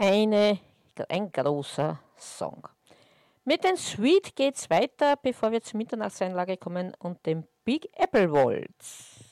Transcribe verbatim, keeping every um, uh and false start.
eine, ein großer Song. Mit den Sweet geht's weiter, bevor wir zur Mitternachtseinlage kommen und dem Big Apple Waltz.